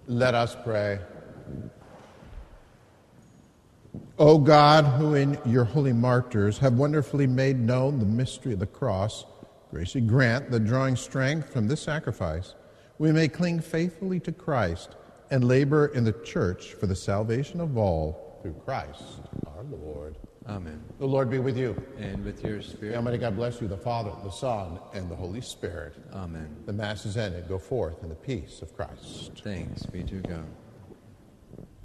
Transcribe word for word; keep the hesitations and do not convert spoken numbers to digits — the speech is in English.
Let us pray. O God, who in your holy martyrs have wonderfully made known the mystery of the cross, graciously grant that drawing strength from this sacrifice, we may cling faithfully to Christ and labor in the church for the salvation of all, through Christ our Lord. Amen. The Lord be with you. And with your spirit. The Almighty God bless you, the Father, the Son, and the Holy Spirit. Amen. The Mass is ended. Go forth in the peace of Christ. Thanks be to God.